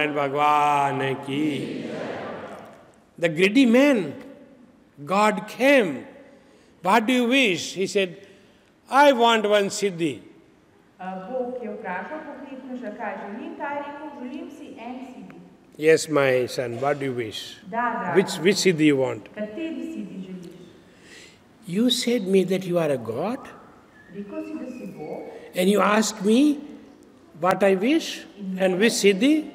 And Bhagwan ki. The greedy man, God came. What do you wish? He said, I want one siddhi. Yes, my son, what do you wish? Which siddhi you want? You said me that you are a God? And you asked me what I wish and which siddhi?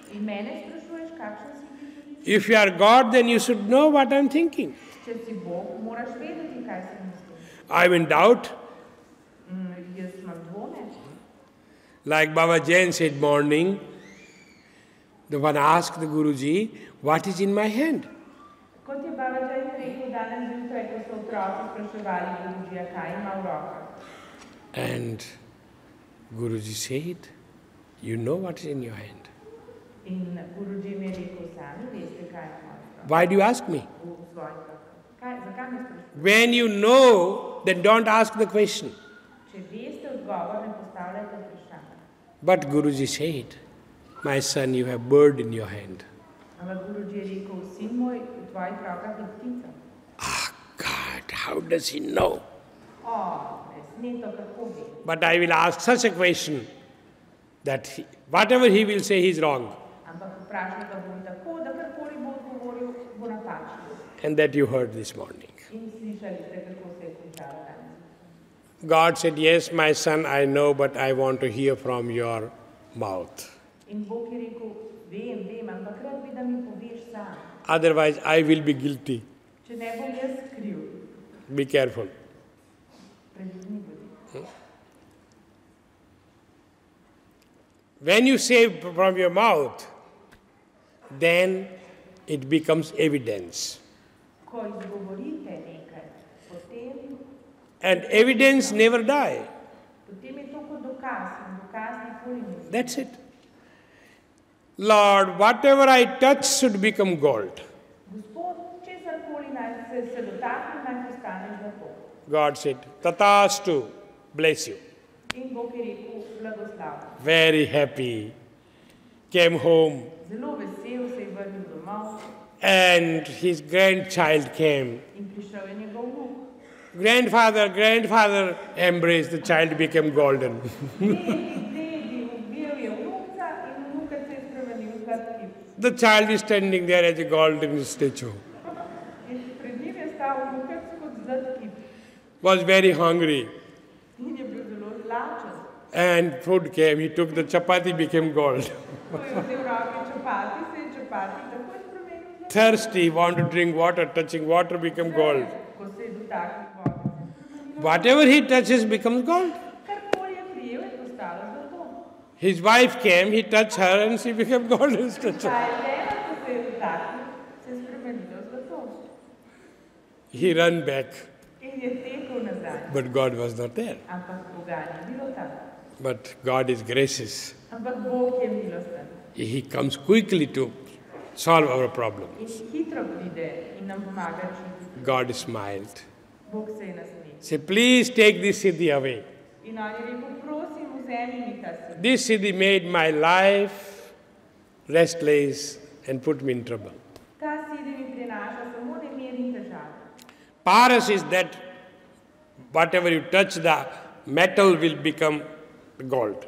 If you are God, then you should know what I am thinking. I am in doubt. Like Baba Jain said morning, the one asked the Guruji, what is in my hand? And Guruji said, you know what is in your hand. Why do you ask me? When you know, then don't ask the question. But Guruji said, my son, you have bird in your hand. Ah, God, how does he know? But I will ask such a question that whatever he will say, he is wrong. And that you heard this morning. God said, yes, my son, I know, but I want to hear from your mouth. Otherwise, I will be guilty. Be careful. When you say from your mouth, then it becomes evidence. And evidence never die. That's it. Lord, whatever I touch should become gold. God said, Tatastu, bless you. Very happy. Came home. And his grandchild came. Grandfather embraced, the child became golden. The child is standing there as a golden statue. Was very hungry. And food came, he took the chapati, became gold. Thirsty, want to drink water, touching water become gold. Whatever he touches becomes gold. His wife came, he touched her and she became golden statue. He ran back. But God was not there. But God is gracious. He comes quickly to solve our problems. God smiled. Say, please take this siddhi away. This siddhi made my life restless and put me in trouble. Paras is that whatever you touch, the metal will become gold.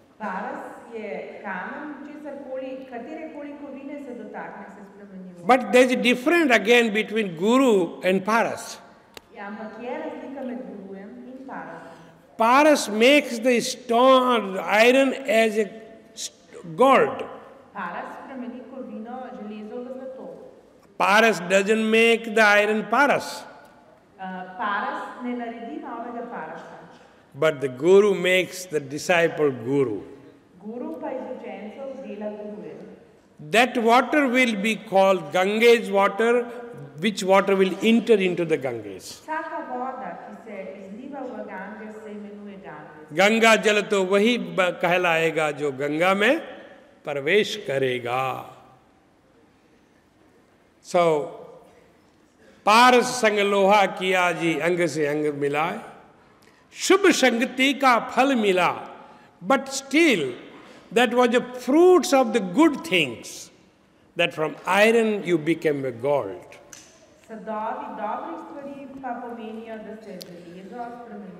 But there is a difference again between Guru and Paras. Paras makes the stone, the iron as a gold. Paras doesn't make the iron paras. But the Guru makes the disciple Guru. That water will be called Ganges water, which water will enter into the Ganges. Ganga जल तो वही कहलाएगा जो गंगा में प्रवेश करेगा. So, पारस संग लोहा किया जी अंग से अंग मिलाए, शुभ संगति का फल मिला, but still That was the fruits of the good things, that from iron you became a gold. So David is die die die die Papa Mania the